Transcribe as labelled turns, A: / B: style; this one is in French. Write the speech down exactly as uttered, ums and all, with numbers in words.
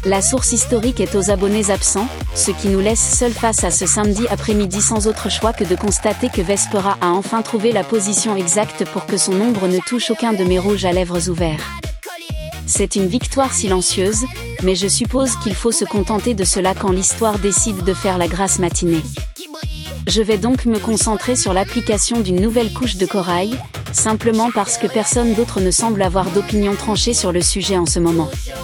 A: La source historique est aux abonnés absents, ce qui nous laisse seuls face à ce samedi après-midi sans autre choix que de constater que Vespera a enfin trouvé la position exacte pour que son ombre ne touche aucun de mes rouges à lèvres ouverts. C'est une victoire silencieuse, mais je suppose qu'il faut se contenter de cela quand l'histoire décide de faire la grasse matinée. Je vais donc me concentrer sur l'application d'une nouvelle couche de corail, simplement parce que personne d'autre ne semble avoir d'opinion tranchée sur le sujet en ce moment.